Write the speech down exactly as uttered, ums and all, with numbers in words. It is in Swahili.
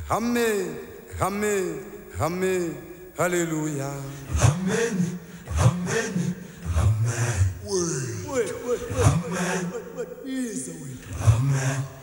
Amen, amen, amen, hallelujah. Amen, amen, amen. Word. Word, word, word, word, word, word, word. He is the word. Amen.